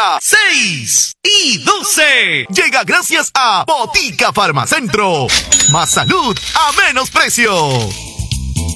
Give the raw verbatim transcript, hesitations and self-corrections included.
día seis y doce. Llega gracias a Botica Farmacentro. Más salud a menos precio.